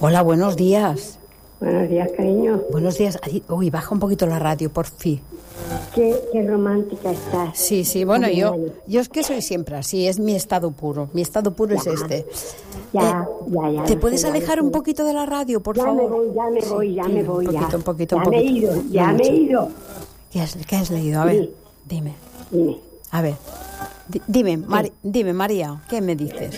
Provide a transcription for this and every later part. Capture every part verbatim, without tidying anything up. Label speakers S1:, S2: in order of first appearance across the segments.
S1: Hola, buenos días.
S2: Buenos días, cariño.
S1: Buenos días. Ay, uy, baja un poquito la radio, por fin.
S2: Qué, qué romántica estás.
S1: Sí, sí, bueno, yo yo es que soy siempre así, es mi estado puro. Mi estado puro
S2: ya,
S1: es este.
S2: Ya,
S1: eh,
S2: ya, ya.
S1: ¿Te
S2: no
S1: puedes
S2: sé,
S1: alejar
S2: ya
S1: un poquito de la radio, por
S2: ya
S1: favor?
S2: Me voy, ya me voy,
S1: sí,
S2: ya
S1: sí,
S2: me voy,
S1: un poquito,
S2: ya.
S1: un poquito, un
S2: ya
S1: poquito.
S2: me he ido, ya
S1: no
S2: me he
S1: mucho.
S2: ido.
S1: ¿Qué has, qué has leído? A ver,
S2: Sí.
S1: dime.
S2: Dime.
S1: A ver, di- dime, Mari- dime, María, ¿qué me dices?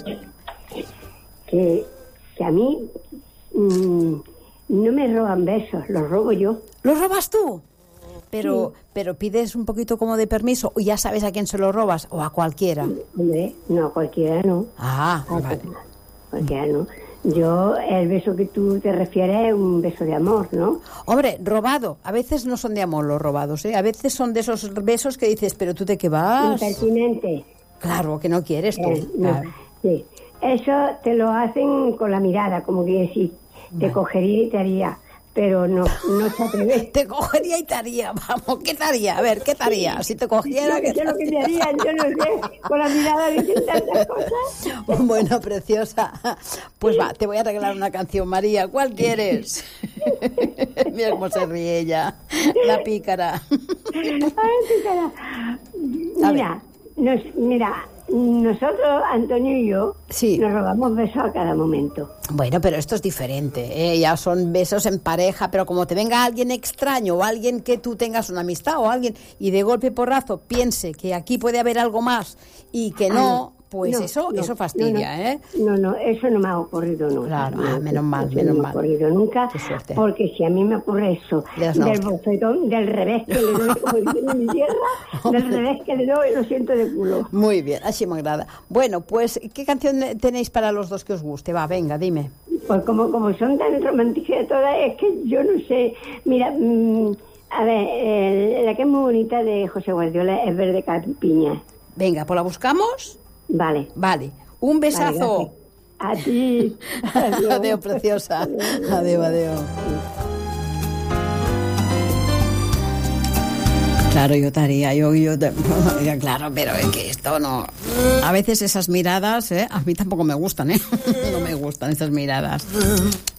S2: Que, que a mí mmm, no me roban besos, los robo yo.
S1: ¿Los robas tú? Pero,
S2: Sí.
S1: pero pides un poquito como de permiso, o ya sabes a quién se lo robas, o a cualquiera.
S2: Hombre, no, cualquiera no.
S1: Ah,
S2: Ah,
S1: vale.
S2: Cualquiera no. Yo, el beso que tú te refieres es un beso de amor, ¿no?
S1: Hombre, robado. A veces no son de amor los robados, ¿eh? A veces son de esos besos que dices, pero tú de qué vas.
S2: Impertinente.
S1: Claro, que no quieres tú.
S2: Eh, no,
S1: Claro.
S2: sí. Eso te lo hacen con la mirada, como que decir, te
S1: Vale.
S2: cogería y te haría, pero no, no te atreves.
S1: Te cogería y te haría, vamos, ¿qué te haría? A ver, ¿qué te haría? Si te cogiera,
S2: Yo
S1: ¿qué
S2: que sé
S1: te
S2: lo que me harían, yo no sé, con la mirada dicen tantas cosas.
S1: Bueno, preciosa. Pues va, te voy a regalar una canción, María. ¿Cuál quieres? Mira cómo se ríe ella, la pícara.
S2: Ay, qué cara.
S1: A
S2: Mira, nos, mira, nosotros, Antonio y yo,
S1: Sí.
S2: nos robamos besos a cada momento.
S1: Bueno, pero esto es diferente, ¿eh? Ya son besos en pareja, pero como te venga alguien extraño o alguien que tú tengas una amistad o alguien y de golpe y porrazo piense que aquí puede haber algo más y que no, pues
S2: No,
S1: eso
S2: no,
S1: eso fastidia,
S2: no, no.
S1: ¿eh?
S2: No, no, eso no me ha ocurrido nunca.
S1: Claro,
S2: No,
S1: ah, menos mal,
S2: eso
S1: menos
S2: no
S1: mal.
S2: me ha ocurrido nunca,
S1: Qué suerte.
S2: porque si a mí me ocurre eso,
S1: Le das una
S2: del
S1: hostia.
S2: bofetón, del revés que le doy, como dicen en mi tierra, del revés que le doy, lo siento de culo.
S1: Muy bien, así me agrada. Bueno, pues, ¿qué canción tenéis para los dos que os guste? Va, venga, dime.
S2: Pues como, como son tan románticas todas, es que yo no sé. Mira, mmm, a ver, eh, la que es muy bonita de José Guardiola es Verde Campiña.
S1: Venga, pues la buscamos.
S2: Vale.
S1: Vale, un
S2: Vale,
S1: besazo.
S2: gracias. A ti. Adiós.
S1: Adeu, preciosa. Adeu, adeu. Claro, yo te haría, yo, yo te... claro, pero es que esto no... A veces esas miradas, ¿eh? A mí tampoco me gustan, ¿eh? No me gustan esas miradas.